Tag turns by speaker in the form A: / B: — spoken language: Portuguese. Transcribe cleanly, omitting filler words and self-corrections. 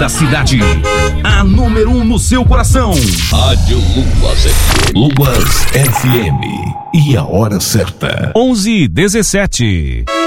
A: da cidade. A número 1 no seu coração.
B: Rádio Luas FM. E a hora certa.
A: 11:17.